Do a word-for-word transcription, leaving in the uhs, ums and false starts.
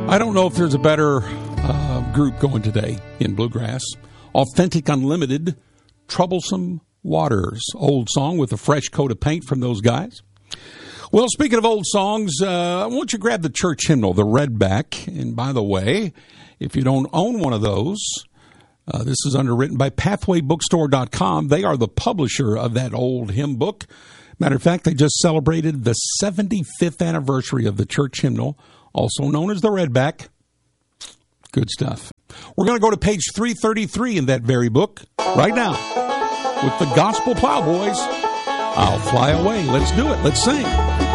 I don't know if there's a better uh, group going today in bluegrass. Authentic Unlimited, Troublesome Waters. Old song with a fresh coat of paint from those guys. Well, speaking of old songs, uh, I want you to grab the church hymnal, the Redback. And by the way, if you don't own one of those, uh, this is underwritten by pathway bookstore dot com. They are the publisher of that old hymn book. Matter of fact, they just celebrated the seventy-fifth anniversary of the church hymnal, also known as the Redback. Good stuff. We're going to go to page three thirty-three in that very book right now with the Gospel Plowboys. I'll Fly Away. Let's do it. Let's sing.